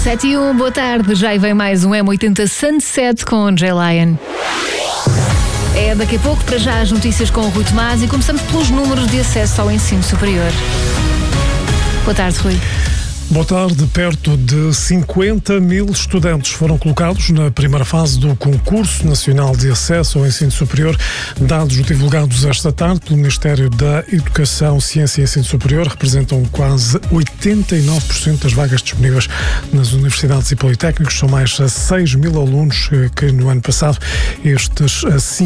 7:01, boa tarde. Já vem mais um M80 Sunset com Jay Lion. É daqui a pouco, para já as notícias com o Rui Tomás, e começamos pelos números de acesso ao ensino superior. Boa tarde, Rui. Boa tarde. Perto de 50 mil estudantes foram colocados na primeira fase do Concurso Nacional de Acesso ao Ensino Superior. Dados divulgados esta tarde pelo Ministério da Educação, Ciência e Ensino Superior representam quase 89% das vagas disponíveis nas universidades e politécnicos. São mais 6 mil alunos que no ano passado. Estes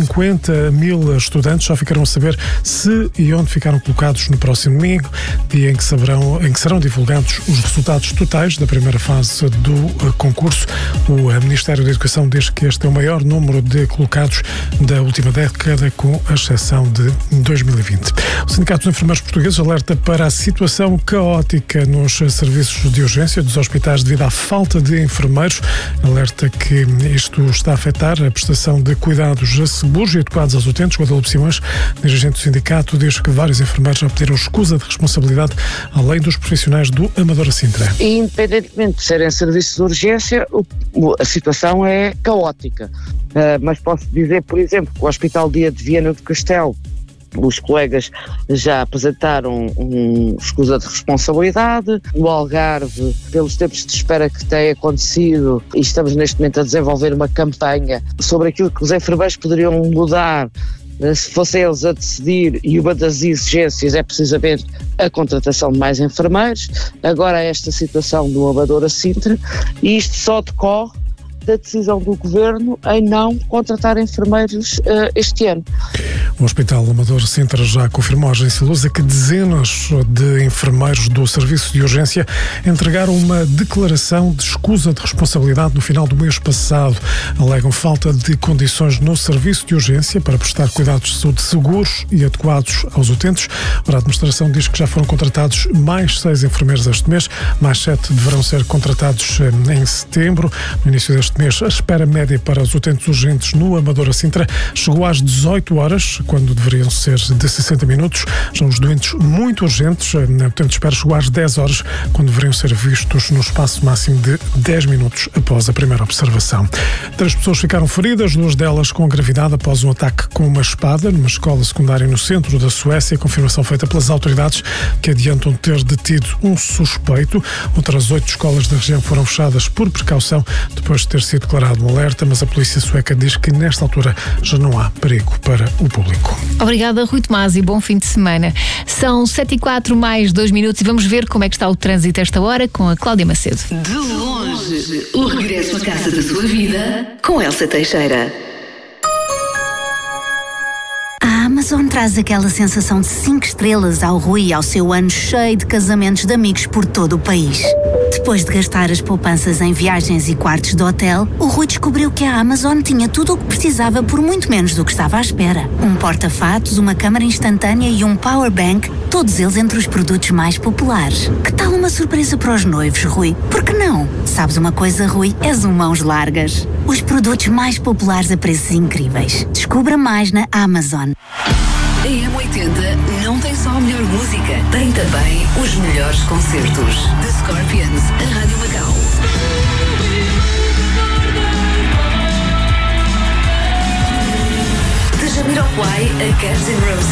50 mil estudantes só ficarão a saber se e onde ficaram colocados no próximo domingo, dia em que serão divulgados os resultados totais da primeira fase do concurso. O Ministério da Educação diz que este é o maior número de colocados da última década, com a exceção de 2020. O Sindicato dos Enfermeiros Portugueses alerta para a situação caótica nos serviços de urgência dos hospitais devido à falta de enfermeiros. Alerta que isto está a afetar a prestação de cuidados seguros e adequados aos utentes. Guadalupe Simões, dirigente do sindicato, diz que vários enfermeiros já pediram escusa de responsabilidade, além dos profissionais do Amadora Sintra. E, independentemente de serem serviços de urgência, a situação é caótica. Mas posso dizer, por exemplo, que o Hospital Dia de Viana do Castelo, os colegas já apresentaram escusa de responsabilidade. O Algarve, pelos tempos de espera que tem acontecido, e estamos neste momento a desenvolver uma campanha sobre aquilo que os enfermeiros poderiam mudar se fossem eles a decidir, e uma das exigências é precisamente a contratação de mais enfermeiros. Agora esta situação do Amadora Sintra, e isto só decorre da decisão do Governo em não contratar enfermeiros este ano. O Hospital Amadora Sintra já confirmou à agência Lusa que dezenas de enfermeiros do serviço de urgência entregaram uma declaração de escusa de responsabilidade no final do mês passado. Alegam falta de condições no serviço de urgência para prestar cuidados de saúde seguros e adequados aos utentes. A administração diz que já foram contratados mais 6 enfermeiros este mês, mais 7 deverão ser contratados em setembro. No início deste mês, a espera média para os utentes urgentes no Amadora Sintra chegou às 18 horas, quando deveriam ser de 60 minutos. São os doentes muito urgentes. O tempo de espera chegou às 10 horas, quando deveriam ser vistos no espaço máximo de 10 minutos após a primeira observação. 3 pessoas ficaram feridas, 2 delas com gravidade após um ataque com uma espada numa escola secundária no centro da Suécia. Confirmação feita pelas autoridades, que adiantam ter detido um suspeito. Outras 8 escolas da região foram fechadas por precaução, depois de ter sido declarado um alerta, mas a polícia sueca diz que nesta altura já não há perigo para o público. Obrigada, Rui Tomás, e bom fim de semana. São 7:04 mais 2 minutos e vamos ver como é que está o trânsito esta hora com a Cláudia Macedo. De longe, o regresso à casa da sua vida com Elsa Teixeira. A Amazon traz aquela sensação de 5 estrelas ao Rui e ao seu ano cheio de casamentos de amigos por todo o país. Depois de gastar as poupanças em viagens e quartos de hotel, o Rui descobriu que a Amazon tinha tudo o que precisava por muito menos do que estava à espera. Um porta-fatos, uma câmara instantânea e um power bank, todos eles entre os produtos mais populares. Que tal uma surpresa para os noivos, Rui? Por que não? Sabes uma coisa, Rui? És um mãos largas. Os produtos mais populares a preços incríveis. Descubra mais na Amazon. A M80 não tem só a melhor música, tem também os melhores concertos. The Scorpions, a Rádio Macau. De Jamiroquai a Guns N' Roses.